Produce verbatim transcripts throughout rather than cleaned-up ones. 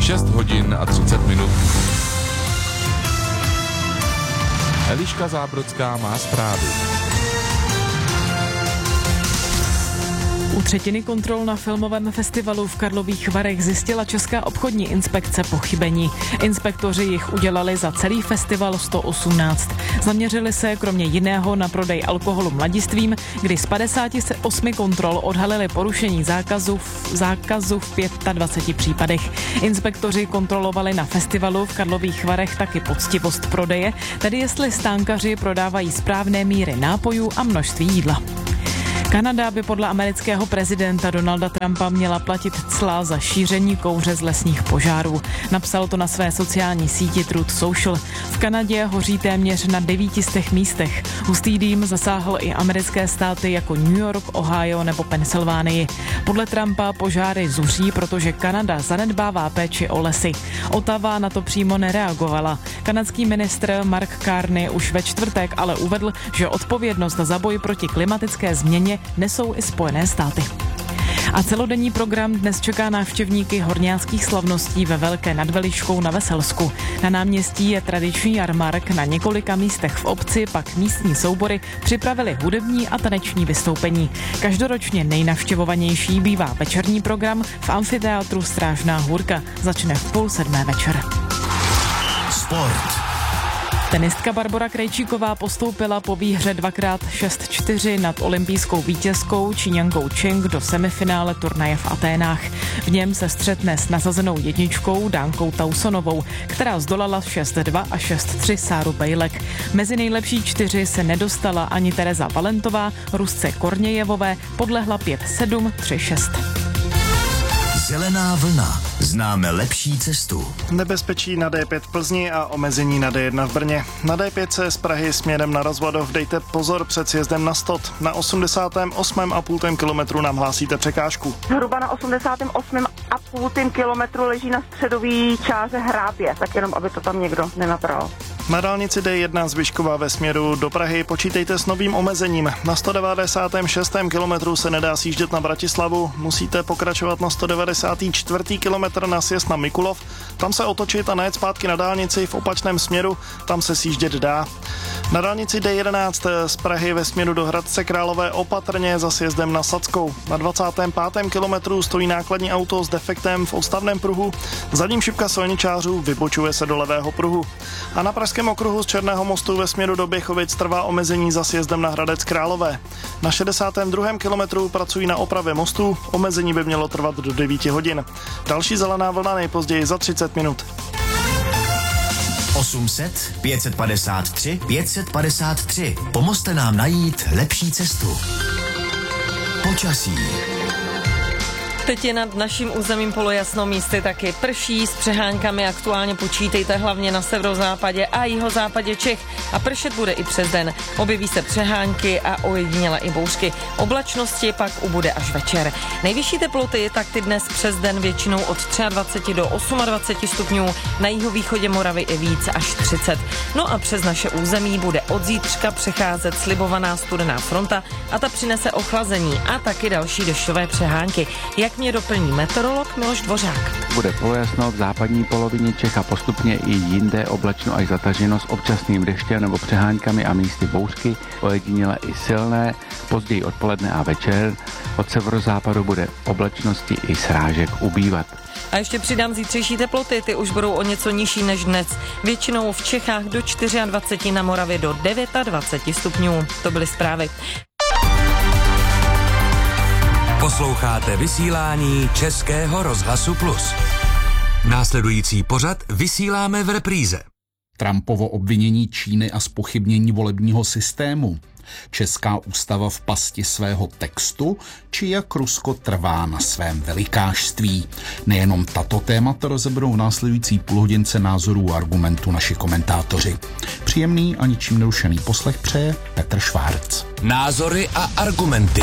šest hodin a třicet minut. Eliška Zábrodská má zprávy. U třetiny kontrol na filmovém festivalu v Karlových Varech zjistila Česká obchodní inspekce pochybení. Inspektoři jich udělali za celý festival sto osmnáct. Zaměřili se kromě jiného na prodej alkoholu mladistvím, kdy z padesáti osmi kontrol odhalili porušení zákazu v, zákazu v dvaceti pěti případech. Inspektoři kontrolovali na festivalu v Karlových Varech taky poctivost prodeje, tedy jestli stánkaři prodávají správné míry nápojů a množství jídla. Kanada by podle amerického prezidenta Donalda Trumpa měla platit cla za šíření kouře z lesních požárů. Napsal to na své sociální síti Truth Social. V Kanadě hoří téměř na devítistech místech. Hustý dým zasáhl i americké státy jako New York, Ohio nebo Pensylvánii. Podle Trumpa požáry zuří, protože Kanada zanedbává péči o lesy. Ottawa na to přímo nereagovala. Kanadský ministr Mark Carney už ve čtvrtek ale uvedl, že odpovědnost za boj proti klimatické změně nesou i Spojené státy. A celodenní program dnes čeká návštěvníky horňáckých slavností ve Velké nad Veliškou na Veselsku. Na náměstí je tradiční jarmark, na několika místech v obci pak místní soubory připravili hudební a taneční vystoupení. Každoročně nejnavštěvovanější bývá večerní program v amfiteátru Strážná Hůrka. Začne v půl sedmé večer. Sport. Tenistka Barbora Krejčíková postoupila po výhře dvakrát šest čtyři nad olympijskou vítězkou Číňankou Cheng do semifinále turnaje v Aténách. V něm se střetne s nasazenou jedničkou Dánkou Tausonovou, která zdolala šest dva a šest tři Sáru Bejlek. Mezi nejlepší čtyři se nedostala ani Tereza Valentová, Rusce Kornějevové podlehla pět sedm tři šest. Zelená vlna. Známe lepší cestu. Nebezpečí na D pět v Plzni a omezení na D jedna v Brně. Na D pět z Prahy směrem na Rozvadov dejte pozor před sjezdem na Stot. Na osmdesátém osmém a půl kilometru nám hlásíte překážku. Zhruba na osmdesátém osmém a půl kilometru leží na středový čáře hrábě, tak jenom, aby to tam někdo nenapral. Na dálnici D jedna z Vyškova ve směru do Prahy počítejte s novým omezením. Na sto devadesátém šestém kilometru se nedá sjíždět na Bratislavu, musíte pokračovat na sto devadesátém čtvrtém kilometru na sjezd na Mikulov, tam se otočit a najet zpátky na dálnici v opačném směru, tam se sjíždět dá. Na dálnici D jedenáct z Prahy ve směru do Hradce Králové opatrně za sjezdem na Sadskou. Na dvacátém pátém kilometru stojí nákladní auto s defektem v odstavném pruhu, zadním šipka silničářů vybočuje se do levého pruhu. A na Pražském okruhu z Černého mostu ve směru do Běchovic trvá omezení za sjezdem na Hradec Králové. Na šedesátém druhém kilometru pracují na opravě mostu, omezení by mělo trvat do devíti hodin. Další zelená vlna nejpozději za třicet minut. osm set pět set padesát tři pět set padesát tři. Pomozte nám najít lepší cestu. Počasí. Teď je nad naším územím polojasno, místy taky prší, s přehánkami aktuálně počítejte hlavně na severozápadě a jihozápadě Čech a pršet bude i přes den. Objeví se přehánky a ojediněle i bouřky. Oblačnosti pak ubude až večer. Nejvyšší teploty tak ty dnes přes den většinou od dvacet tři do dvaceti osmi stupňů, na jihovýchodě Moravy i víc až třicet. No a přes naše území bude od zítřka přecházet slibovaná studená fronta a ta přinese ochlazení a taky další dešťové přehánky. Jak mě doplní meteorolog Miloš Dvořák. Bude polojasno v západní polovině Čech a postupně i jinde oblačno až zataženo s občasným deštěm nebo přeháňkami a místy bouřky, ojediněle i silné, později odpoledne a večer. Od severozápadu bude oblačnosti i srážek ubývat. A ještě přidám zítřejší teploty, ty už budou o něco nižší než dnes. Většinou v Čechách do dvacet čtyři, na Moravě do dvacet devět stupňů. To byly zprávy. Posloucháte vysílání Českého rozhlasu Plus. Následující pořad vysíláme v repríze. Trumpovo obvinění Číny a zpochybnění volebního systému. Česká ústava v pasti svého textu, či jak Rusko trvá na svém velikášství. Nejenom tato témata rozeberou v následující půlhodince názorů a argumentů naši komentátoři. Příjemný a ničím nerušený poslech přeje Petr Švárc. Názory a argumenty.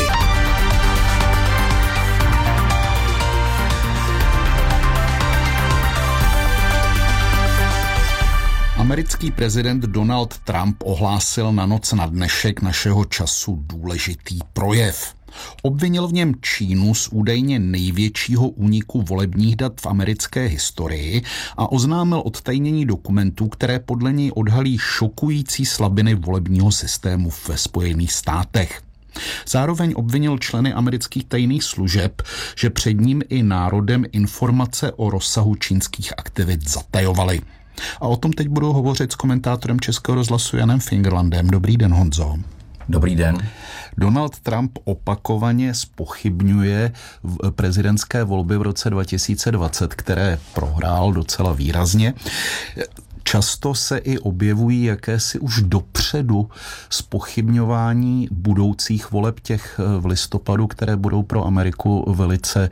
Americký prezident Donald Trump ohlásil na noc na dnešek našeho času důležitý projev. Obvinil v něm Čínu z údajně největšího úniku volebních dat v americké historii a oznámil odtajnění dokumentů, které podle něj odhalí šokující slabiny volebního systému ve Spojených státech. Zároveň obvinil členy amerických tajných služeb, že před ním i národem informace o rozsahu čínských aktivit zatajovali. A o tom teď budu hovořit s komentátorem Českého rozhlasu Janem Fingerlandem. Dobrý den, Honzo. Dobrý den. Donald Trump opakovaně zpochybňuje prezidentské volby v roce dva tisíce dvacet, které prohrál docela výrazně. Často se i objevují jakési už dopředu zpochybňování budoucích voleb těch v listopadu, které budou pro Ameriku velice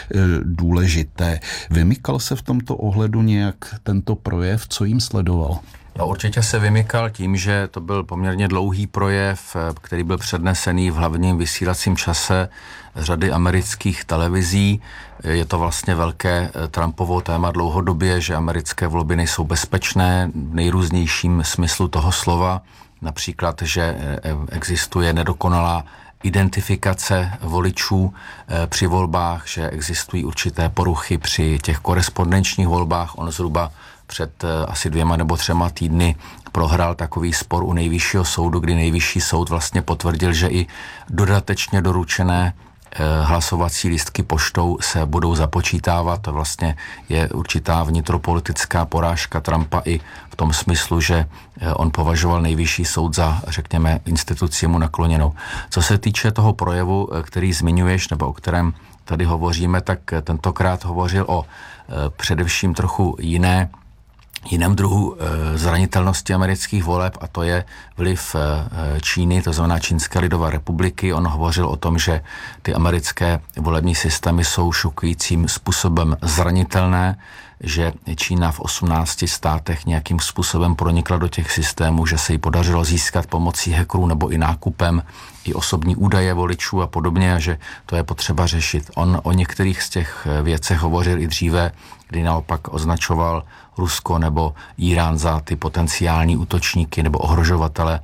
důležité. Vymykal se v tomto ohledu nějak tento projev, co jim sledoval? No, určitě se vymykal tím, že to byl poměrně dlouhý projev, který byl přednesený v hlavním vysílacím čase řady amerických televizí. Je to vlastně velké Trumpovo téma dlouhodobě, že americké volby nejsou bezpečné v nejrůznějším smyslu toho slova. Například, že existuje nedokonalá identifikace voličů při volbách, že existují určité poruchy při těch korespondenčních volbách. On zhruba před asi dvěma nebo třema týdny prohrál takový spor u nejvyššího soudu, kdy nejvyšší soud vlastně potvrdil, že i dodatečně doručené hlasovací lístky poštou se budou započítávat. To vlastně je určitá vnitropolitická porážka Trumpa i v tom smyslu, že on považoval nejvyšší soud za, řekněme, instituci mu nakloněnou. Co se týče toho projevu, který zmiňuješ, nebo o kterém tady hovoříme, tak tentokrát hovořil o především trochu jiné jiném druhu zranitelnosti amerických voleb, a to je vliv Číny, to znamená Čínské lidové republiky. On hovořil o tom, že ty americké volební systémy jsou šokujícím způsobem zranitelné, že Čína v osmnácti státech nějakým způsobem pronikla do těch systémů, že se jí podařilo získat pomocí hackerů nebo i nákupem i osobní údaje voličů a podobně, a že to je potřeba řešit. On o některých z těch věcech hovořil i dříve, kdy naopak označoval Rusko nebo Irán za ty potenciální útočníky nebo ohrožovatele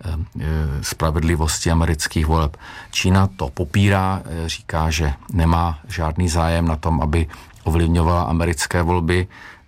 spravedlivosti amerických voleb. Čína to popírá, říká, že nemá žádný zájem na tom, aby ovlivňovala americké volby.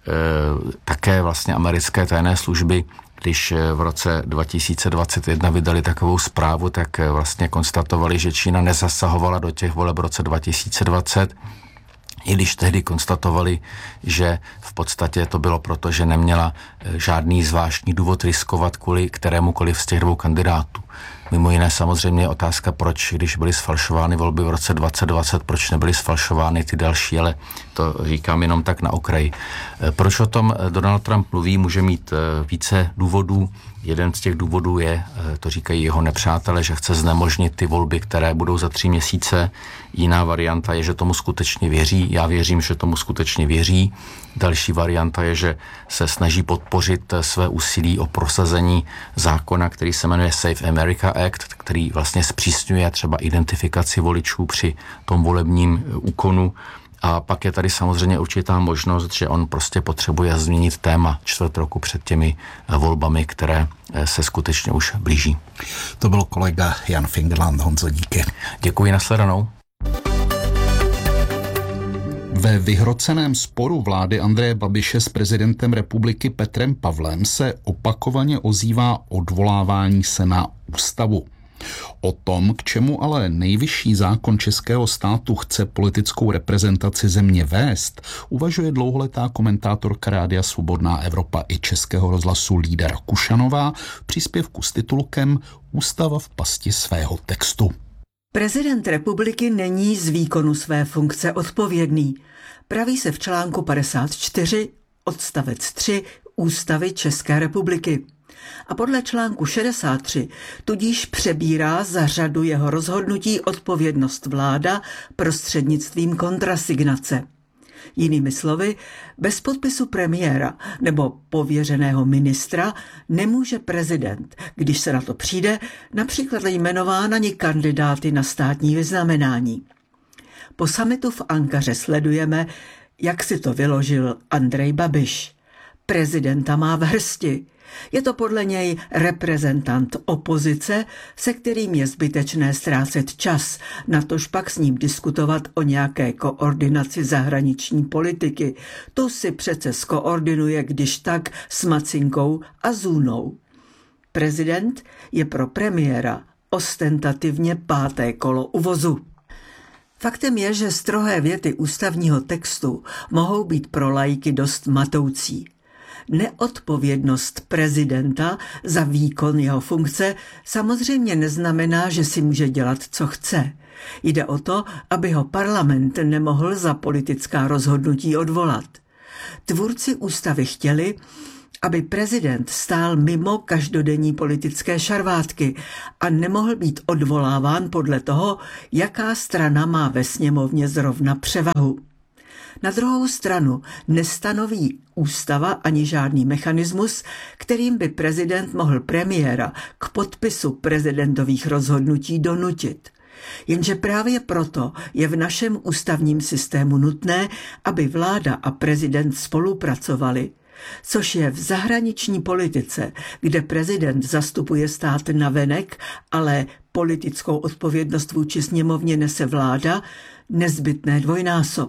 Také vlastně americké tajné služby, když v roce dva tisíce dvacet jedna vydali takovou zprávu, tak vlastně konstatovali, že Čína nezasahovala do těch voleb v roce dva tisíce dvacet, i když tehdy konstatovali, že v podstatě to bylo proto, že neměla žádný zvláštní důvod riskovat kvůli kterémukoliv z těch dvou kandidátů. Mimo jiné samozřejmě je otázka, proč, když byly sfalšovány volby v roce dvacet dvacet, proč nebyly sfalšovány ty další, ale to říkám jenom tak na okraji. Proč o tom Donald Trump mluví, může mít více důvodů. Jeden z těch důvodů je, to říkají jeho nepřátelé, že chce znemožnit ty volby, které budou za tři měsíce. Jiná varianta je, že tomu skutečně věří. Já věřím, že tomu skutečně věří. Další varianta je, že se snaží podpořit své úsilí o prosazení zákona, který se jmenuje Safe America Act, který vlastně zpřísňuje třeba identifikaci voličů při tom volebním úkonu. A pak je tady samozřejmě určitá možnost, že on prostě potřebuje změnit téma čtvrt roku před těmi volbami, které se skutečně už blíží. To byl kolega Jan Fingerland. Honzo, díky. Děkuji, nashledanou. Ve vyhroceném sporu vlády Andreje Babiše s prezidentem republiky Petrem Pavlem se opakovaně ozývá odvolávání se na ústavu. O tom, k čemu ale nejvyšší zákon českého státu chce politickou reprezentaci země vést, uvažuje dlouholetá komentátorka Rádia Svobodná Evropa i Českého rozhlasu Lída Rakušanová v příspěvku s titulkem Ústava v pasti svého textu. Prezident republiky není z výkonu své funkce odpovědný. Praví se v článku padesát čtyři odstavec tři Ústavy České republiky. A podle článku šedesát tři tudíž přebírá za řadu jeho rozhodnutí odpovědnost vláda prostřednictvím kontrasignace. Jinými slovy, bez podpisu premiéra nebo pověřeného ministra nemůže prezident, když se na to přijde, například jmenován ani kandidáty na státní vyznamenání. Po summitu v Ankaře sledujeme, jak si to vyložil Andrej Babiš. Prezidenta má v hrsti. Je to podle něj reprezentant opozice, se kterým je zbytečné ztrácet čas, natož pak s ním diskutovat o nějaké koordinaci zahraniční politiky. To si přece skoordinuje když tak s Macinkou a Zůnou. Prezident je pro premiéra ostentativně páté kolo u vozu. Faktem je, že strohé věty ústavního textu mohou být pro laiky dost matoucí. Neodpovědnost prezidenta za výkon jeho funkce samozřejmě neznamená, že si může dělat, co chce. Jde o to, aby ho parlament nemohl za politická rozhodnutí odvolat. Tvůrci ústavy chtěli, aby prezident stál mimo každodenní politické šarvátky a nemohl být odvoláván podle toho, jaká strana má ve sněmovně zrovna převahu. Na druhou stranu nestanoví ústava ani žádný mechanismus, kterým by prezident mohl premiéra k podpisu prezidentových rozhodnutí donutit. Jenže právě proto je v našem ústavním systému nutné, aby vláda a prezident spolupracovali, což je v zahraniční politice, kde prezident zastupuje stát navenek, ale politickou odpovědnost vůči sněmovně nese vláda, nezbytné dvojnásob.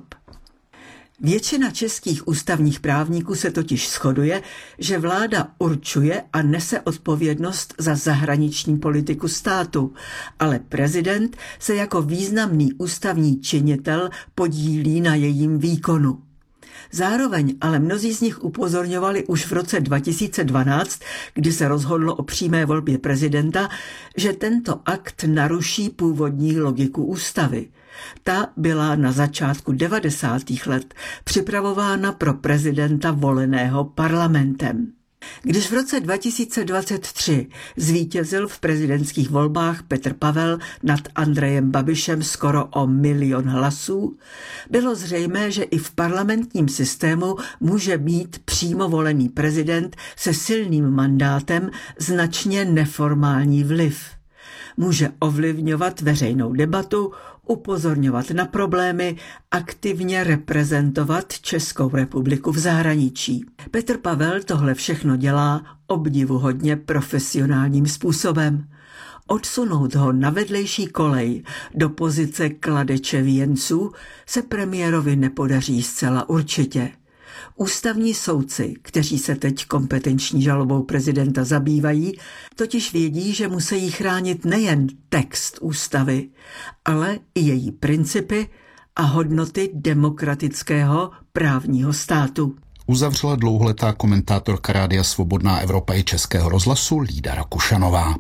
Většina českých ústavních právníků se totiž shoduje, že vláda určuje a nese odpovědnost za zahraniční politiku státu, ale prezident se jako významný ústavní činitel podílí na jejím výkonu. Zároveň ale mnozí z nich upozorňovali už v roce dva tisíce dvanáct, kdy se rozhodlo o přímé volbě prezidenta, že tento akt naruší původní logiku ústavy. Ta byla na začátku devadesátých let připravována pro prezidenta voleného parlamentem. Když v roce dva tisíce dvacet tři zvítězil v prezidentských volbách Petr Pavel nad Andrejem Babišem skoro o milion hlasů, bylo zřejmé, že i v parlamentním systému může být přímo volený prezident se silným mandátem značně neformální vliv. Může ovlivňovat veřejnou debatu, upozorňovat na problémy, aktivně reprezentovat Českou republiku v zahraničí. Petr Pavel tohle všechno dělá obdivuhodně profesionálním způsobem. Odsunout ho na vedlejší kolej do pozice kladeče věnců se premiérovi nepodaří zcela určitě. Ústavní soudci, kteří se teď kompetenční žalobou prezidenta zabývají, totiž vědí, že musí chránit nejen text ústavy, ale i její principy a hodnoty demokratického právního státu. Uzavřela dlouholetá komentátorka Rádia Svobodná Evropa i Českého rozhlasu Lída Rakušanová.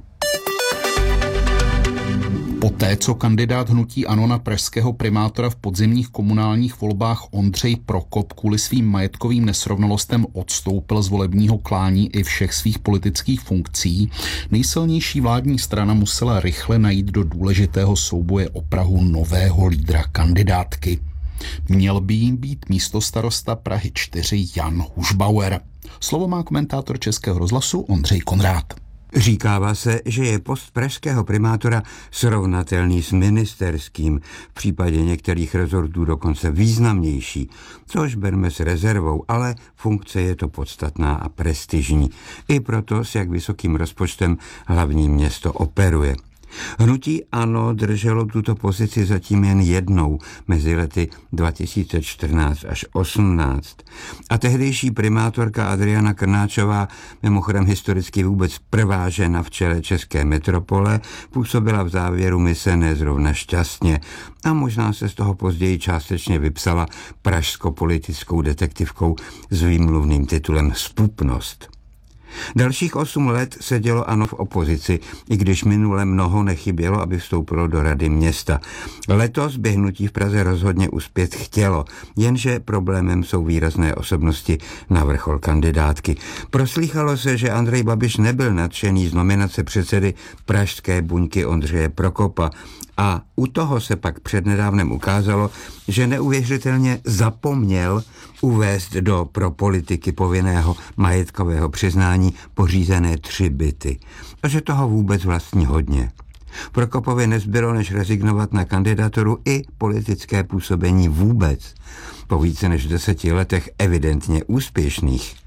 Poté, co kandidát hnutí ANO na pražského primátora v podzimních komunálních volbách Ondřej Prokop kvůli svým majetkovým nesrovnalostem odstoupil z volebního klání i všech svých politických funkcí, nejsilnější vládní strana musela rychle najít do důležitého souboje o Prahu nového lídra kandidátky. Měl by jim být místostarosta Prahy čtyři Jan Hušbauer. Slovo má komentátor Českého rozhlasu Ondřej Konrád. Říkává se, že je post pražského primátora srovnatelný s ministerským, v případě některých rezortů dokonce významnější, což berme s rezervou, ale funkce je to podstatná a prestižní. I proto, s jak vysokým rozpočtem hlavní město operuje. Hnutí ANO drželo tuto pozici zatím jen jednou mezi lety dva tisíce čtrnáct až osmnáct. A tehdejší primátorka Adriana Krnáčová, mimochodem historicky vůbec prvá žena v čele české metropole, působila v závěru mise nezrovna šťastně a možná se z toho později částečně vypsala pražsko-politickou detektivkou s výmluvným titulem Spupnost. Dalších osm let sedělo ANO v opozici, i když minule mnoho nechybělo, aby vstoupilo do rady města. Letos by hnutí v Praze rozhodně uspět chtělo, jenže problémem jsou výrazné osobnosti na vrchol kandidátky. Proslýchalo se, že Andrej Babiš nebyl nadšený z nominace předsedy pražské buňky Ondřeje Prokopa a u toho se pak přednedávnem ukázalo, že neuvěřitelně zapomněl uvést do pro politiky povinného majetkového přiznání pořízené tři byty. A že toho vůbec vlastní hodně. Prokopovi nezbylo, než rezignovat na kandidaturu i politické působení vůbec. Po více než deseti letech evidentně úspěšných.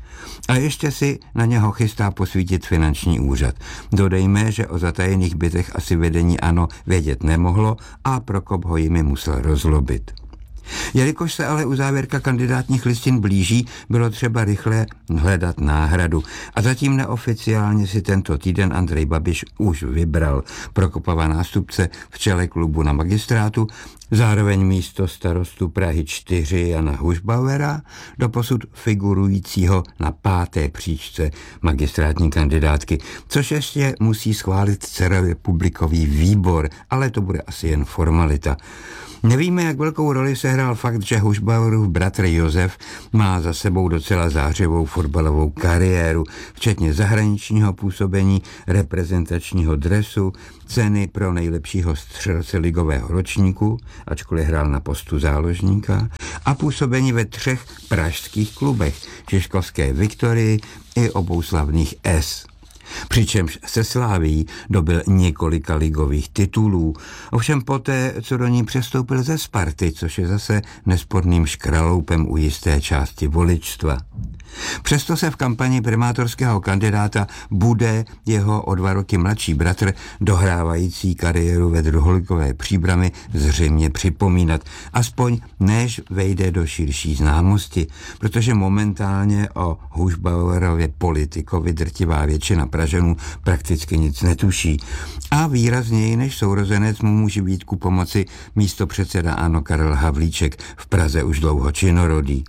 A ještě si na něho chystá posvítit finanční úřad. Dodejme, že o zatajených bytech asi vedení ANO vědět nemohlo a Prokop ho jimi musel rozlobit. Jelikož se ale uzávěrka kandidátních listin blíží, bylo třeba rychle hledat náhradu. A zatím neoficiálně si tento týden Andrej Babiš už vybral Prokopova nástupce v čele klubu na magistrátu, zároveň místo starostu Prahy čtyři Jana Hušbauera, doposud figurujícího na páté příčce magistrátní kandidátky, což ještě musí schválit celorepublikový výbor, ale to bude asi jen formalita. Nevíme, jak velkou roli sehrál fakt, že Hušbauerův bratr Josef má za sebou docela zářivou fotbalovou kariéru, včetně zahraničního působení, reprezentačního dresu, ceny pro nejlepšího střelce ligového ročníku, ačkoliv hrál na postu záložníka, a působení ve třech pražských klubech, Žižkovské Viktorii i obou slavných S. Přičemž se Slavií dobil několika ligových titulů, ovšem poté, co do ní přestoupil ze Sparty, což je zase nesporným škraloupem u jisté části voličstva. Přesto se v kampani primátorského kandidáta bude jeho o dva roky mladší bratr, dohrávající kariéru ve druholigové Příbrami, zřejmě připomínat, aspoň než vejde do širší známosti, protože momentálně o Hušbauerově politikovi drtivá většina Pražanů prakticky nic netuší. A výrazněji než sourozenec mu může být ku pomoci místopředseda ANO Karel Havlíček, v Praze už dlouho činorodý.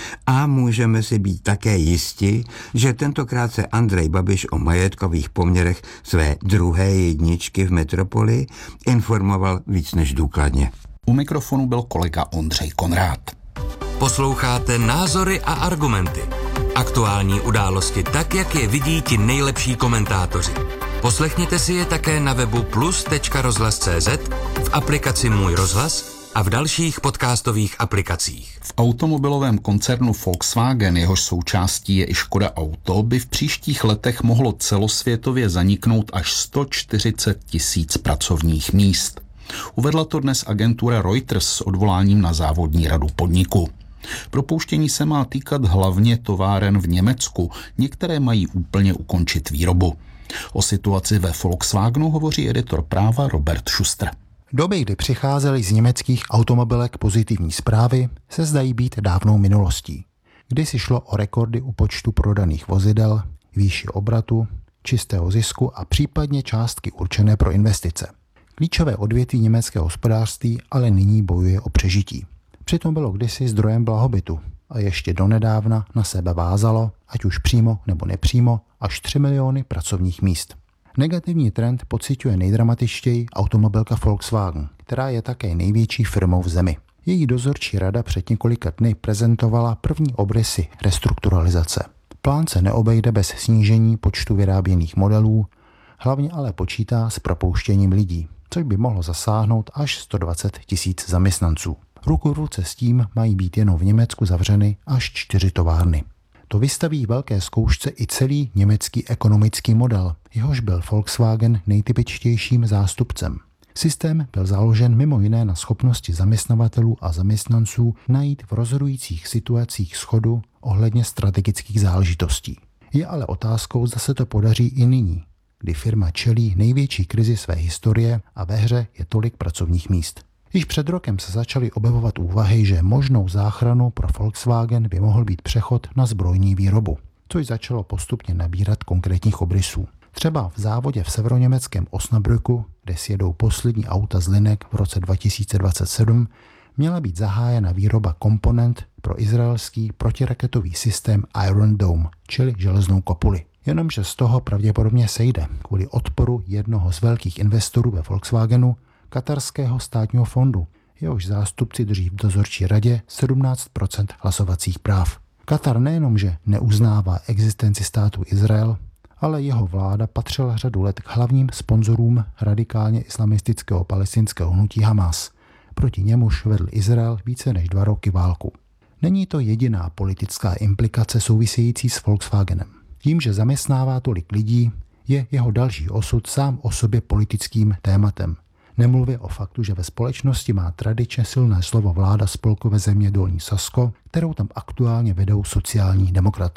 A můžeme si být také jisti, že tentokrát se Andrej Babiš o majetkových poměrech své druhé jedničky v metropoli informoval víc než důkladně. U mikrofonu byl kolega Ondřej Konrád. Posloucháte Názory a argumenty. Aktuální události tak, jak je vidí ti nejlepší komentátoři. Poslechněte si je také na webu plus tečka rozhlas tečka cé zet, v aplikaci Můj rozhlas a v dalších podcastových aplikacích. V automobilovém koncernu Volkswagen, jehož součástí je i Škoda Auto, by v příštích letech mohlo celosvětově zaniknout až sto čtyřicet tisíc pracovních míst. Uvedla to dnes agentura Reuters s odvoláním na závodní radu podniku. Propouštění se má týkat hlavně továren v Německu, některé mají úplně ukončit výrobu. O situaci ve Volkswagenu hovoří editor práva Robert Schuster. Doby, kdy přicházely z německých automobilek pozitivní zprávy, se zdají být dávnou minulostí. Kdysi šlo o rekordy u počtu prodaných vozidel, výši obratu, čistého zisku a případně částky určené pro investice. Klíčové odvětví německého hospodářství ale nyní bojuje o přežití. Přitom bylo kdysi zdrojem blahobytu a ještě donedávna na sebe vázalo, ať už přímo nebo nepřímo, až tři miliony pracovních míst. Negativní trend pociťuje nejdramatičtěji automobilka Volkswagen, která je také největší firmou v zemi. Její dozorčí rada před několika dny prezentovala první obrysy restrukturalizace. Plán se neobejde bez snížení počtu vyráběných modelů, hlavně ale počítá s propouštěním lidí, což by mohlo zasáhnout až sto dvacet tisíc zaměstnanců. Ruku v ruce s tím mají být jenom v Německu zavřeny až čtyři továrny. To vystaví velké zkoušce i celý německý ekonomický model, jehož byl Volkswagen nejtypičtějším zástupcem. Systém byl založen mimo jiné na schopnosti zaměstnavatelů a zaměstnanců najít v rozhodujících situacích shodu ohledně strategických záležitostí. Je ale otázkou, zda se to podaří i nyní, kdy firma čelí největší krizi své historie a ve hře je tolik pracovních míst. Již před rokem se začaly objevovat úvahy, že možnou záchranu pro Volkswagen by mohl být přechod na zbrojní výrobu, což začalo postupně nabírat konkrétních obrysů. Třeba v závodě v severoněmeckém Osnabrücku, kde sjedou poslední auta z linek v roce dva tisíce dvacet sedm, měla být zahájena výroba komponent pro izraelský protiraketový systém Iron Dome, čili železnou kopuli. Jenomže z toho pravděpodobně sejde kvůli odporu jednoho z velkých investorů ve Volkswagenu, katarského státního fondu, jehož zástupci drží v dozorčí radě sedmnáct procent hlasovacích práv. Katar nejenom, že neuznává existenci státu Izrael, ale jeho vláda patřila řadu let k hlavním sponzorům radikálně islamistického palestinského hnutí Hamas. Proti němuž vedl Izrael více než dva roky válku. Není to jediná politická implikace související s Volkswagenem. Tím, že zaměstnává tolik lidí, je jeho další osud sám o sobě politickým tématem. Nemluvě o faktu, že ve společnosti má tradičně silné slovo vláda spolkové země Dolní Sasko, kterou tam aktuálně vedou sociální demokraté.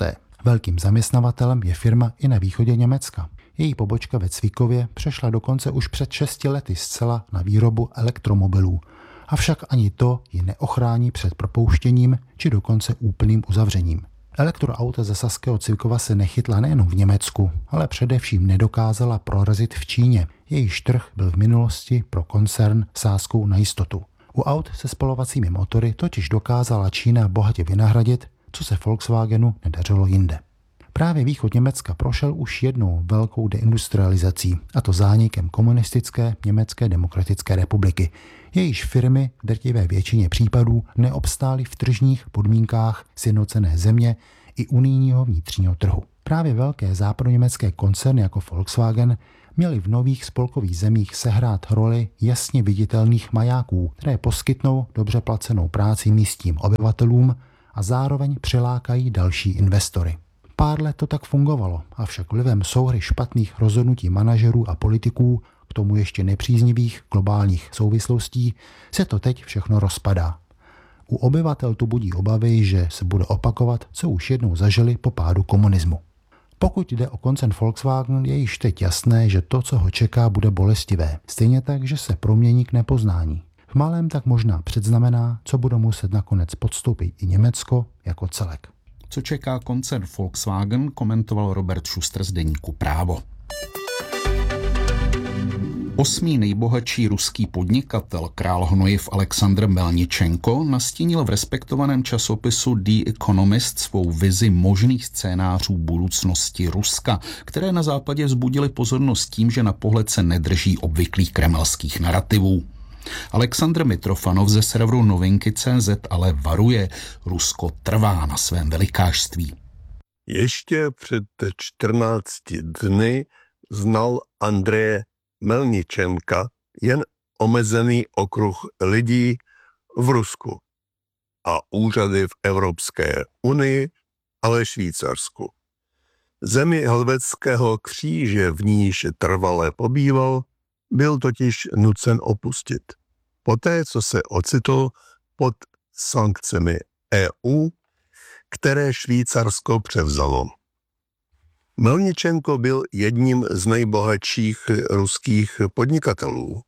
Velkým zaměstnavatelem je firma i na východě Německa. Její pobočka ve Cvikově přešla dokonce už před šesti lety zcela na výrobu elektromobilů. Avšak ani to ji neochrání před propouštěním či dokonce úplným uzavřením. Elektroauta ze saského Cvikova se nechytla nejen v Německu, ale především nedokázala prorazit v Číně. Jejíž trh byl v minulosti pro koncern sázkou na jistotu. U aut se spalovacími motory totiž dokázala Čína bohatě vynahradit, co se Volkswagenu nedařilo jinde. Právě východ Německa prošel už jednou velkou deindustrializací, a to zánikem komunistické Německé demokratické republiky. Jejíž firmy v drtivé většině případů neobstály v tržních podmínkách sjednocené země i unijního vnitřního trhu. Právě velké západoněmecké koncerny jako Volkswagen měly v nových spolkových zemích sehrát roli jasně viditelných majáků, které poskytnou dobře placenou práci místním obyvatelům a zároveň přilákají další investory. Pár let to tak fungovalo, avšak vlivem souhry špatných rozhodnutí manažerů a politiků, k tomu ještě nepříznivých globálních souvislostí, se to teď všechno rozpadá. U obyvatel to budí obavy, že se bude opakovat, co už jednou zažili po pádu komunismu. Pokud jde o koncern Volkswagen, je již teď jasné, že to, co ho čeká, bude bolestivé. Stejně tak, že se promění k nepoznání. V malém tak možná předznamená, co bude muset nakonec podstoupit i Německo jako celek. Co čeká koncern Volkswagen, komentoval Robert Schuster z deníku Právo. Osmý nejbohatší ruský podnikatel, král hnojiv Alexandr Melničenko, nastínil v respektovaném časopisu The Economist svou vizi možných scénářů budoucnosti Ruska, které na západě vzbudily pozornost tím, že na pohled se nedrží obvyklých kremelských narrativů. Aleksandr Mitrofanov ze serveru novinky tečka cé zet ale varuje, Rusko trvá na svém velikářství. Ještě před čtrnácti dny znal Andreje Melničenka jen omezený okruh lidí v Rusku a úřady v Evropské unii, ale Švýcarsku. Zemi helvetského kříže, v níž trvale pobýval, byl totiž nucen opustit. Poté, co se ocitl pod sankcemi é ú, které Švýcarsko převzalo. Melničenko byl jedním z nejbohatších ruských podnikatelů,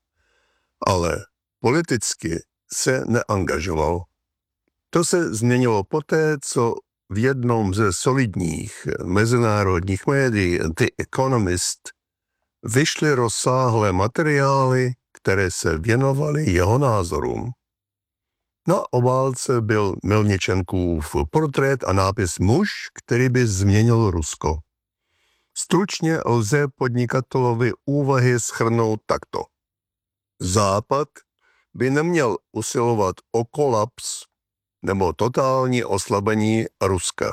ale politicky se neangažoval. To se změnilo poté, co v jednom ze solidních mezinárodních médií The Economist vyšly rozsáhlé materiály, které se věnovaly jeho názorům. Na obálce byl Melničenkův portrét a nápis Muž, který by změnil Rusko. Stručně lze podnikatelovi úvahy shrnout takto. Západ by neměl usilovat o kolaps nebo totální oslabení Ruska.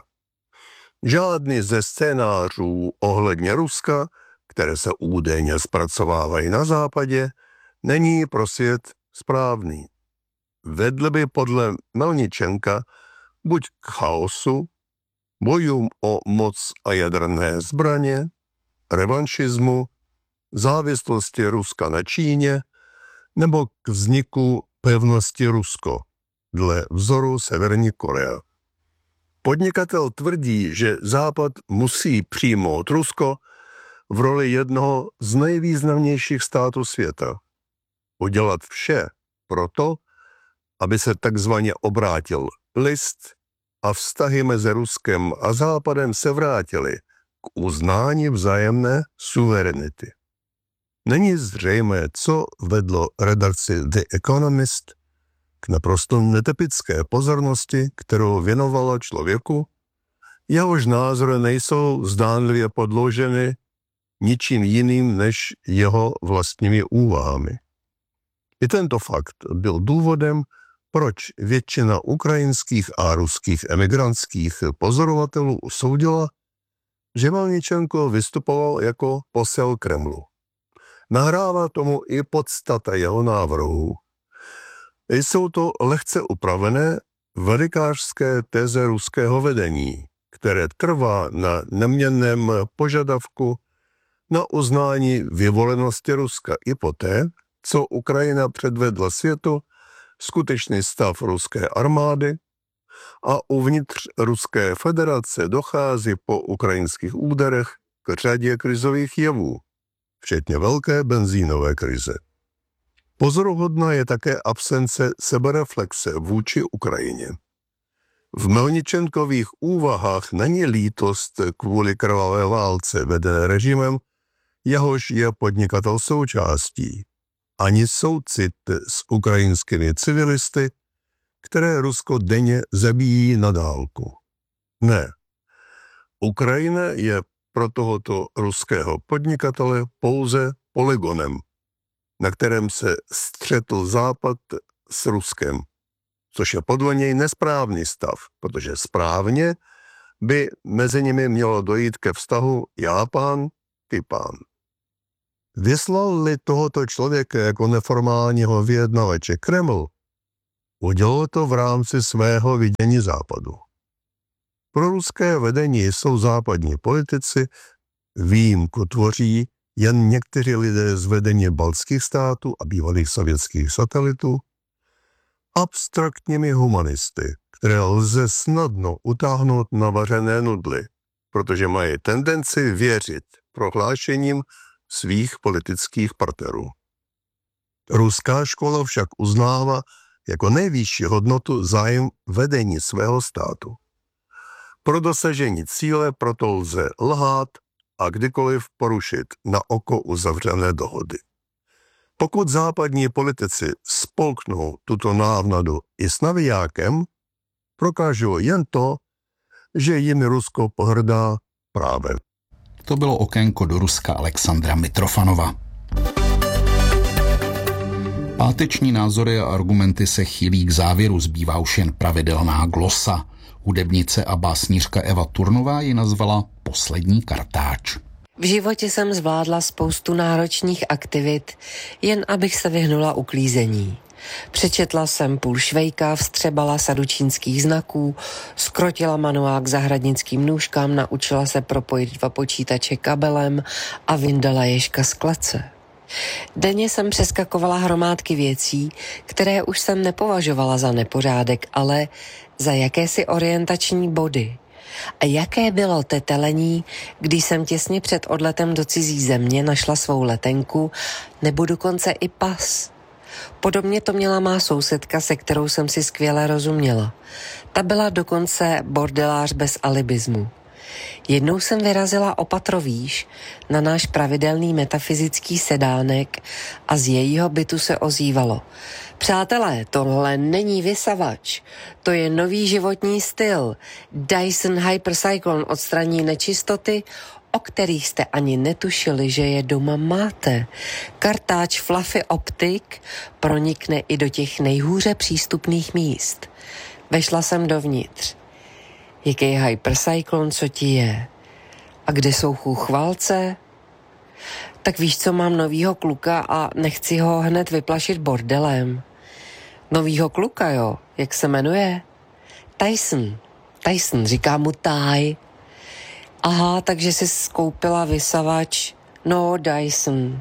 Žádný ze scénářů ohledně Ruska, které se údajně zpracovávají na západě, není pro svět správný. Vedl by podle Melničenka buď k chaosu, bojům o moc a jaderné zbraně, revanšismu, závislosti Ruska na Číně nebo k vzniku pevnosti Rusko, dle vzoru Severní Korea. Podnikatel tvrdí, že Západ musí přijmout Rusko v roli jednoho z nejvýznamnějších států světa. Udělat vše proto, aby se takzvaně obrátil list a vztahy mezi Ruskem a Západem se vrátily k uznání vzájemné suverenity. Není zřejmé, co vedlo redakci The Economist k naprosto netypické pozornosti, kterou věnovala člověku, jehož názory nejsou zdánlivě podloženy ničím jiným než jeho vlastními úvahami. I tento fakt byl důvodem, proč většina ukrajinských a ruských emigrantských pozorovatelů usoudila, že Melničenko vystupoval jako posel Kremlu. Nahrává tomu i podstata jeho návrhů. Jsou to lehce upravené velikářské teze ruského vedení, které trvá na neměnném požadavku na uznání vyvolenosti Ruska i poté, co Ukrajina předvedla světu skutečný stav ruské armády, a uvnitř Ruské federace dochází po ukrajinských úderech k řadě krizových jevů, včetně velké benzínové krize. Pozoruhodná je také absence sebereflexe vůči Ukrajině. V Melničenkových úvahách není lítost kvůli krvavé válce vedené režimem, jehož je podnikatel součástí, ani soucit s ukrajinskými civilisty, které Rusko denně zabíjí na dálku. Ne. Ukrajina je pro tohoto ruského podnikatele pouze polygonem, na kterém se střetl Západ s Ruskem, což je podle něj nesprávný stav, protože správně by mezi nimi mělo dojít ke vztahu já pán, ty pán. Vyslal-li tohoto člověka jako neformálního vyjednavače Kreml, udělal to v rámci svého vidění Západu. Pro ruské vedení jsou západní politici, výjimku tvoří jen někteří lidé z vedení baltských států a bývalých sovětských satelitů, abstraktními humanisty, které lze snadno utáhnout na vařené nudly, protože mají tendenci věřit prohlášením svých politických partnerů. Ruská škola však uznává jako nejvyšší hodnotu zájem vedení svého státu. Pro dosažení cíle proto lze lhát a kdykoliv porušit na oko uzavřené dohody. Pokud západní politici spolknou tuto návnadu i s navijákem, prokážou jen to, že jimi Rusko pohrdá právem. To bylo okénko do Ruska Alexandra Mitrofanova. Páteční názory a argumenty se chýlí k závěru, zbývá už jen pravidelná glosa. Hudebnice a básnířka Eva Turnová ji nazvala poslední kartáč. V životě jsem zvládla spoustu náročných aktivit, jen abych se vyhnula uklízení. Přečetla jsem půl švejka, vstřebala sadu čínských znaků, skrotila manuál k zahradnickým nůžkám, naučila se propojit dva počítače kabelem a vyndala ježka z klece. Denně jsem přeskakovala hromádky věcí, které už jsem nepovažovala za nepořádek, ale za jakési orientační body. A jaké bylo tetelení, když jsem těsně před odletem do cizí země našla svou letenku, nebo dokonce i pas. Podobně to měla má sousedka, se kterou jsem si skvěle rozuměla. Ta byla dokonce bordelář bez alibismu. Jednou jsem vyrazila o patro výš na náš pravidelný metafyzický sedánek a z jejího bytu se ozývalo: přátelé, tohle není vysavač, to je nový životní styl. Dyson Hypercyclone odstraní nečistoty, o kterých jste ani netušili, že je doma máte. Kartáč Fluffy Optic pronikne i do těch nejhůře přístupných míst. Vešla jsem dovnitř. Jaký Hypercyclone, co ti je? A kde jsou chůchvalce? Tak víš, co, mám novýho kluka a nechci ho hned vyplašit bordelem. Novýho kluka, jo? Jak se jmenuje? Tyson. Tyson, říká mu Ty. Aha, takže jsi skoupila vysavač. No, Dyson.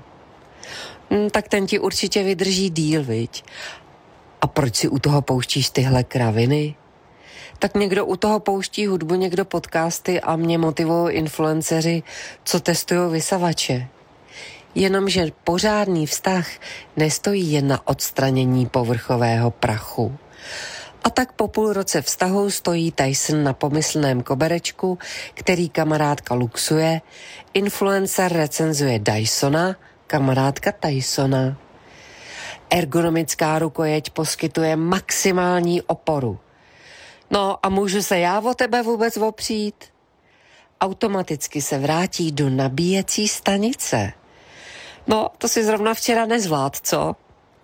Hm, tak ten ti určitě vydrží díl, viď? A proč si u toho pouštíš tyhle kraviny? Tak někdo u toho pouští hudbu, někdo podcasty a mě motivují influenceři, co testují vysavače. Jenomže pořádný vztah nestojí jen na odstranění povrchového prachu. A tak po půl roce vztahu stojí Tyson na pomyslném koberečku, který kamarádka luxuje, influencer recenzuje Dysona, kamarádka Tysona. Ergonomická rukojeť poskytuje maximální oporu. No a můžu se já o tebe vůbec opřít? Automaticky se vrátí do nabíjecí stanice. No, to si zrovna včera nezvlád, co?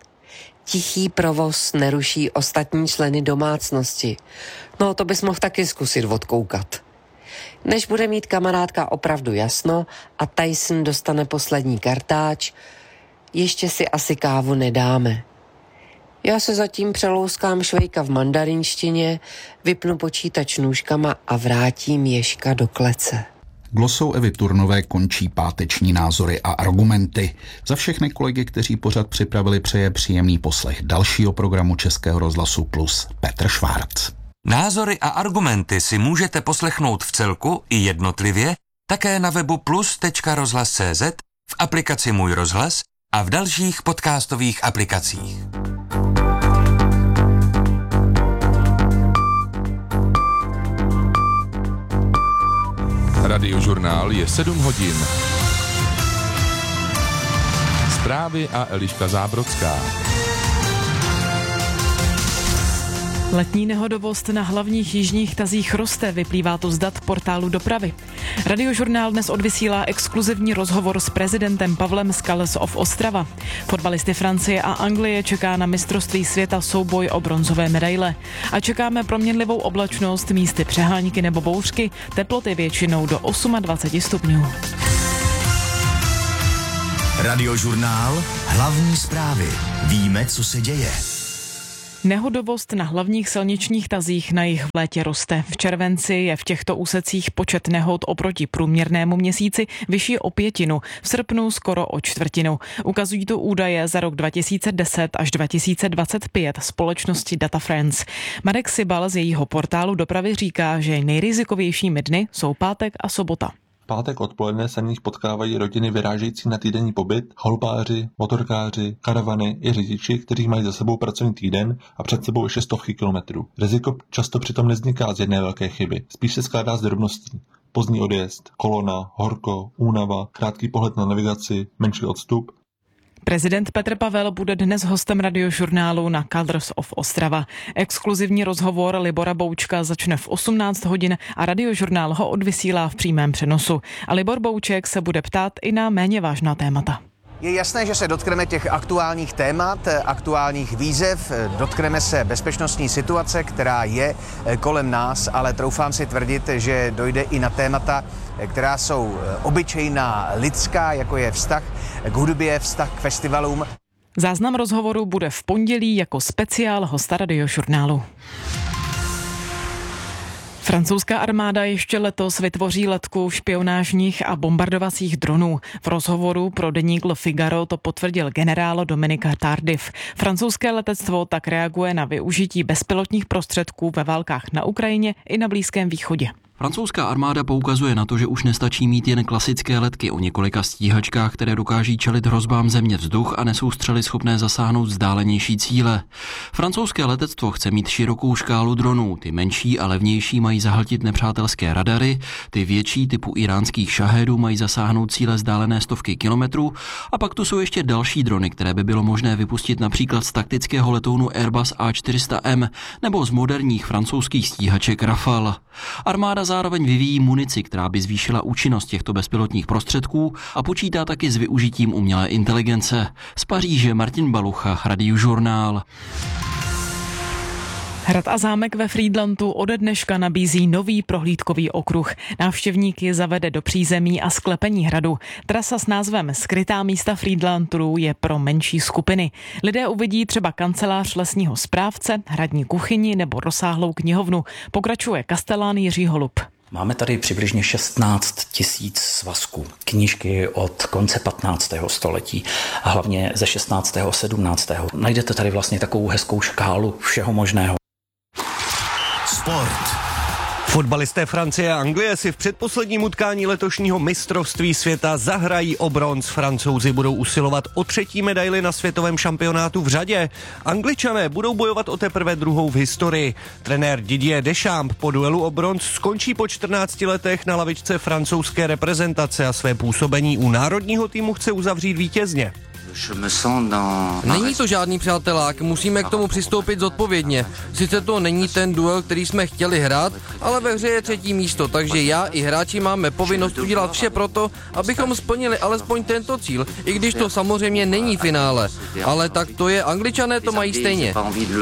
Tichý provoz neruší ostatní členy domácnosti. No, to bys mohl taky zkusit odkoukat. Než bude mít kamarádka opravdu jasno a Tyson dostane poslední kartáč, ještě si asi kávu nedáme. Já se zatím přelouskám švejka v mandarinštině, vypnu počítač nůžkama a vrátím ježka do klece. Glosou Evy Turnové končí páteční názory a argumenty. Za všechny kolegy, kteří pořad připravili, přeje příjemný poslech dalšího programu Českého rozhlasu Plus Petr Švárc. Názory a argumenty si můžete poslechnout v celku i jednotlivě také na webu plus tečka rozhlas tečka cé zet, v aplikaci Můj rozhlas a v dalších podcastových aplikacích. Radiožurnál je sedm hodin. Zprávy a Eliška Zábrodská. Letní nehodovost na hlavních jižních tazích roste, vyplývá to z dat portálu Dopravy. Radiožurnál dnes odvysílá exkluzivní rozhovor s prezidentem Pavlem Skalls of Ostrava. Fotbalisty Francie a Anglie čeká na mistrovství světa souboj o bronzové medaile. A čekáme proměnlivou oblačnost, místy přehánky nebo bouřky, teploty většinou do dvacet osm stupňů. Radiožurnál, hlavní zprávy. Víme, co se děje. Nehodovost na hlavních silničních tazích na jih v létě roste. V červenci je v těchto úsecích počet nehod oproti průměrnému měsíci vyšší o pětinu, v srpnu skoro o čtvrtinu. Ukazují to údaje za rok dva tisíce deset až dva tisíce dvacet pět společnosti Data France. Marek Sibal z jejího portálu Dopravy říká, že nejrizikovějšími dny jsou pátek a sobota. Pátek odpoledne se v nich potkávají rodiny vyrážející na týdenní pobyt, chalupáři, motorkáři, karavany i řidiči, kteří mají za sebou pracovní týden a před sebou ještě stovky kilometrů. Riziko často přitom nevzniká z jedné velké chyby, spíš se skládá z drobností. Pozdní odjezd, kolona, horko, únava, krátký pohled na navigaci, menší odstup. Prezident Petr Pavel bude dnes hostem radiožurnálu na Colors of Ostrava. Exkluzivní rozhovor Libora Boučka začne v osmnáct hodin a radiožurnál ho odvysílá v přímém přenosu. A Libor Bouček se bude ptát i na méně vážná témata. Je jasné, že se dotkneme těch aktuálních témat, aktuálních výzev, dotkneme se bezpečnostní situace, která je kolem nás, ale troufám si tvrdit, že dojde i na témata, která jsou obyčejná, lidská, jako je vztah k hudbě, vztah k festivalům. Záznam rozhovoru bude v pondělí jako speciál hosta radiožurnálu. Francouzská armáda ještě letos vytvoří letku špionážních a bombardovacích dronů. V rozhovoru pro deník Le Figaro to potvrdil generál Dominique Tardif. Francouzské letectvo tak reaguje na využití bezpilotních prostředků ve válkách na Ukrajině i na Blízkém východě. Francouzská armáda poukazuje na to, že už nestačí mít jen klasické letky o několika stíhačkách, které dokáží čelit hrozbám země vzduch a nesou střely schopné zasáhnout vzdálenější cíle. Francouzské letectvo chce mít širokou škálu dronů. Ty menší a levnější mají zahltit nepřátelské radary, ty větší typu iránských šahedů mají zasáhnout cíle vzdálené stovky kilometrů a pak tu jsou ještě další drony, které by bylo možné vypustit například z taktického letounu Airbus A čtyři sta M nebo z moderních francouzských stíhaček Rafale. Armáda zároveň vyvíjí munici, která by zvýšila účinnost těchto bezpilotních prostředků a počítá taky s využitím umělé inteligence. Z Paříže Martin Balucha, Radiožurnál. Hrad a zámek ve Frýdlantu ode dneška nabízí nový prohlídkový okruh. Návštěvníky zavede do přízemí a sklepení hradu. Trasa s názvem Skrytá místa Frýdlantu je pro menší skupiny. Lidé uvidí třeba kancelář lesního správce, hradní kuchyni nebo rozsáhlou knihovnu. Pokračuje kastelán Jiří Holub. Máme tady přibližně šestnáct tisíc svazků, knížky od konce patnáctého století a hlavně ze šestnáctého a sedmnáctého Najdete tady vlastně takovou hezkou škálu všeho možného. Sport. Fotbalisté Francie a Anglie si v předposledním utkání letošního mistrovství světa zahrají o bronz. Francouzi budou usilovat o třetí medaili na světovém šampionátu v řadě. Angličané budou bojovat o teprve druhou v historii. Trenér Didier Deschamps po duelu o bronz skončí po čtrnácti letech na lavičce francouzské reprezentace a své působení u národního týmu chce uzavřít vítězně. Není to žádný přátelák, musíme k tomu přistoupit zodpovědně. Sice to není ten duel, který jsme chtěli hrát, ale ve hře je třetí místo, takže já i hráči máme povinnost udělat vše proto, abychom splnili alespoň tento cíl, i když to samozřejmě není finále. Ale tak to je, Angličané to mají stejně.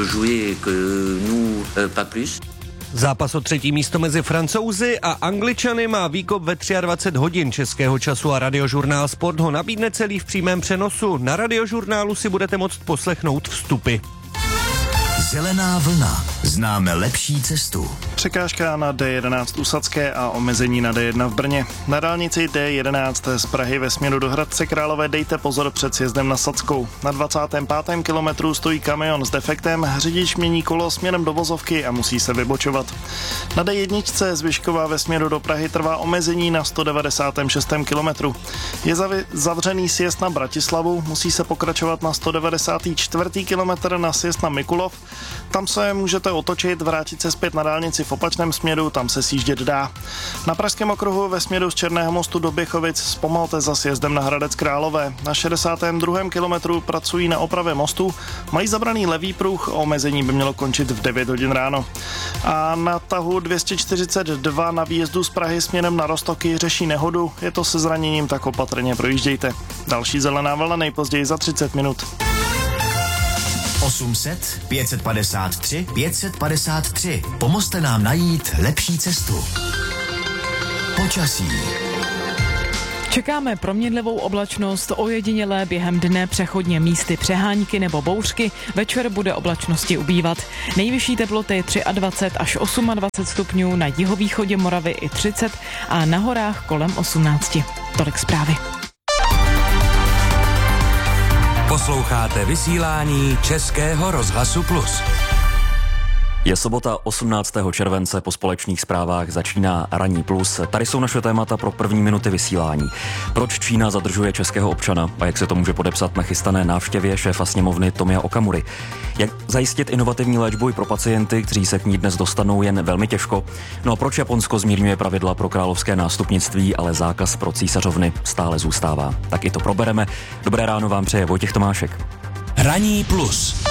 Zápas o třetí místo mezi Francouzi a Angličany má výkop ve dvacet tři hodin českého času a Radiožurnál Sport ho nabídne celý v přímém přenosu. Na Radiožurnálu si budete moct poslechnout vstupy. Zelená vlna. Známe lepší cestu. Překážka na D jedenáct u Sadské a omezení na D jedna v Brně. Na dálnici D jedenáct z Prahy ve směru do Hradce Králové dejte pozor před sjezdem na Sadskou. Na dvacátém pátém kilometru stojí kamion s defektem, řidič mění kolo směrem do vozovky a musí se vybočovat. Na D jedna z Vyškova ve směru do Prahy trvá omezení na sto devadesátém šestém kilometru. Je zavi- zavřený sjezd na Bratislavu, musí se pokračovat na sto devadesátém čtvrtém kilometr na sjezd na Mikulov. Tam se můžete otočit, vrátit se zpět na dálnici v opačném směru, tam se sjíždět dá. Na Pražském okruhu ve směru z Černého mostu do Běchovic zpomalte za sjezdem na Hradec Králové. Na šedesátém druhém kilometru pracují na opravě mostu, mají zabraný levý pruh, omezení by mělo končit v devět hodin ráno. A na tahu dvě stě čtyřicet dva na výjezdu z Prahy směrem na Roztoky řeší nehodu, je to se zraněním, tak opatrně projíždějte. Další zelená vlna nejpozději za třicet minut. osm set pět set padesát tři pět set padesát tři. Pomozte nám najít lepší cestu. Počasí. Čekáme proměnlivou oblačnost, ojedinělé během dne přechodně místy přehánky nebo bouřky, večer bude oblačnosti ubývat. Nejvyšší teploty dvacet tři až dvacet osm stupňů, na jihovýchodě Moravy i třicet a na horách kolem osmnáct. Tolik zprávy. Posloucháte vysílání Českého rozhlasu Plus. Je sobota osmnáctého července, po společných zprávách začíná Ranní plus. Tady jsou naše témata pro první minuty vysílání. Proč Čína zadržuje českého občana a jak se to může podepsat na chystané návštěvě šéfa sněmovny Tomia Okamury? Jak zajistit inovativní léčbu i pro pacienty, kteří se k ní dnes dostanou jen velmi těžko? No a proč Japonsko zmírňuje pravidla pro královské nástupnictví, ale zákaz pro císařovny stále zůstává? Tak i to probereme. Dobré ráno vám přeje Vojtěch Tomášek. Ranní plus.